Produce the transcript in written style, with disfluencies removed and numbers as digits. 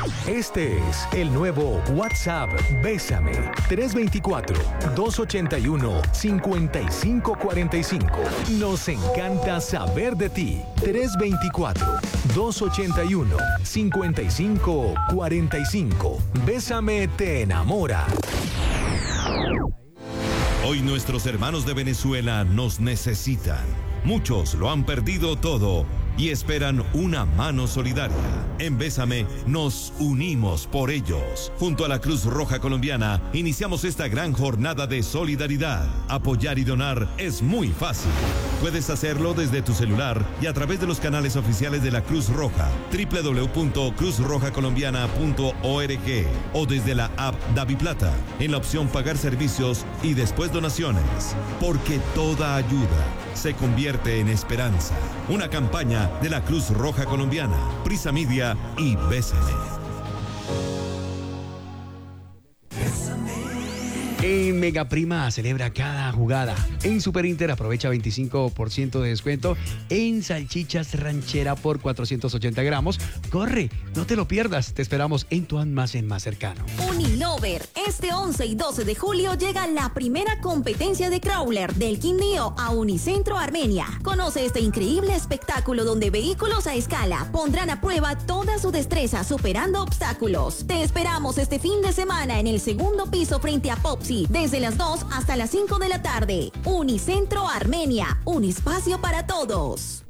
Este es el nuevo WhatsApp Bésame 324-281-5545. Nos encanta saber de ti. 324-281-5545. Bésame te enamora. Hoy nuestros hermanos de Venezuela nos necesitan. Muchos lo han perdido todo y esperan una mano solidaria. En Bésame nos unimos por ellos. Junto a la Cruz Roja Colombiana iniciamos esta gran jornada de solidaridad. Apoyar y donar es muy fácil. Puedes hacerlo desde tu celular y a través de los canales oficiales de la Cruz Roja, www.cruzrojacolombiana.org, o desde la app DaviPlata en la opción Pagar servicios y después donaciones. Porque toda ayuda se convierte en esperanza. Una campaña de la Cruz Roja Colombiana, Prisa Media y Bésame. En Megaprima celebra cada jugada. En Super Inter aprovecha 25% de descuento en salchichas ranchera por 480 gramos. Corre, no te lo pierdas. Te esperamos en tu almacén más cercano. Unilover, este 11 y 12 de julio llega la primera competencia de crawler del Quindío a Unicentro Armenia. Conoce este increíble espectáculo donde vehículos a escala pondrán a prueba toda su destreza superando obstáculos. Te esperamos este fin de semana en el segundo piso frente a Popsi, desde las 2 hasta las 5 de la tarde. Unicentro Armenia, un espacio para todos.